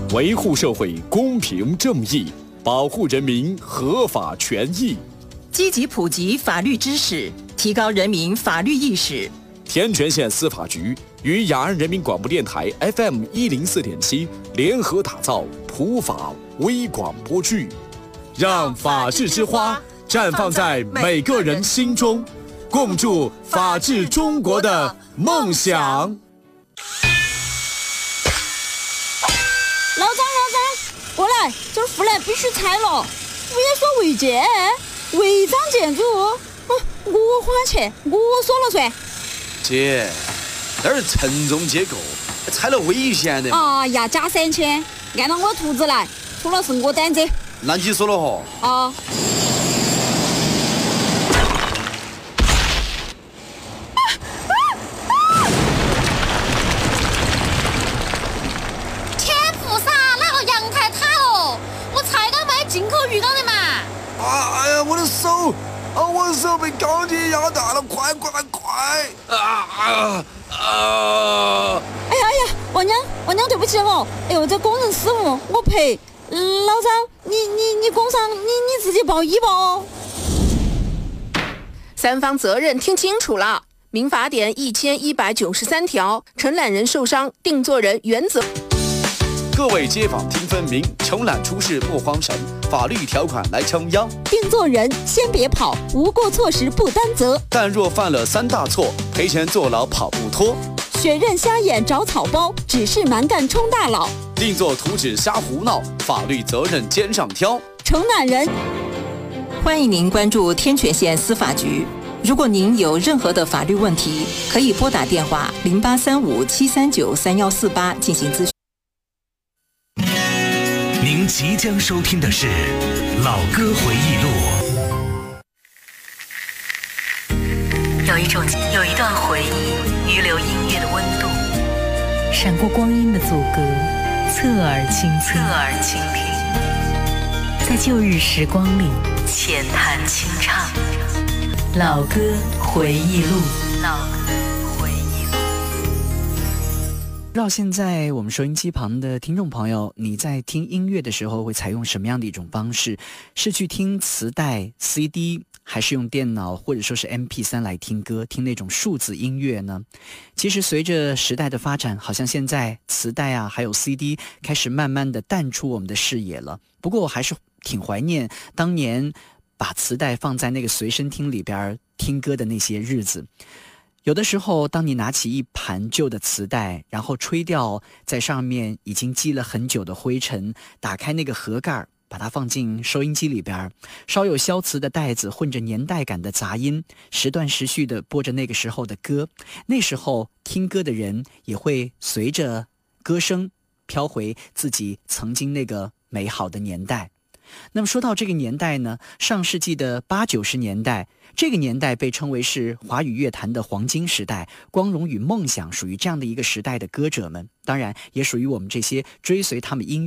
维护社会公平正义，保护人民合法权益， 积极普及法律知识，提高人民法律意识。 天全县司法局与雅安人民广播电台 FM104.7 联合打造普法微广播剧，让法治之花绽放在每个人心中，共筑法治中国的梦想。 老张，过来，这儿护栏必须拆了。我也说违建，违章建筑，我花钱，我说了算。 姐，那是承重结构，拆了危险的。 哎呀，加3000，按照我图纸来，除了是我担责。 那你说了吼。 啊。 哎呀，我的手被钢筋压大了，快！ 哎呀，王娘，对不起哦。哎呦，这工人失误，我赔。老张，你工伤，你自己报医吧哦。 三方责任听清楚了，民法典1193条，承揽人受伤，定作人原责。 各位街坊听分明，承揽出事莫慌神，法律条款来撑腰。 定作人先别跑，无过错时不担责。 但若犯了3大错，赔钱坐牢跑不脱。 血刃瞎眼找草包，只是蛮干充大佬。 定作图纸瞎胡闹，法律责任肩上挑。 承揽人。 欢迎您关注天全县司法局。如果您有任何的法律问题，可以拨打电话0835-739-3148进行咨询。 您即将收听的是《老歌回忆录》。 有一段回忆，预留音乐的温度，闪过光阴的阻隔，侧耳倾听，在旧日时光里浅谈清唱。老歌回忆录。 不知道现在我们收音机旁的听众朋友，你在听音乐的时候会采用什么样的一种方式？是去听磁带 CD， 还是用电脑或者说是 MP3 来听歌，听那种数字音乐呢？其实随着时代的发展，好像现在磁带啊还有 CD 开始慢慢的淡出我们的视野了。不过我还是挺怀念当年把磁带放在那个随身听里边听歌的那些日子。有的时候当你拿起一盘旧的磁带，然后吹掉在上面已经积了很久的灰尘，打开那个盒盖，把它放进收音机里边，稍有消磁的带子混着年代感的杂音，时断时续的播着那个时候的歌。那时候听歌的人也会随着歌声飘回自己曾经那个美好的年代。那么说到这个年代呢，上世纪的80、90年代，这个年代被称为是华语乐坛的黄金时代，光荣与梦想属于这样的一个时代的歌者们，当然也属于我们这些追随他们音乐